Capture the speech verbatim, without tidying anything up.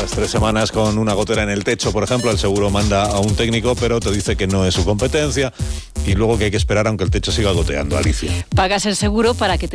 las tres semanas con una gotera en el techo, por ejemplo, el seguro manda a un técnico, pero te dice que no es su competencia y luego que hay que esperar aunque el techo siga goteando, Alicia. Pagas el seguro para que te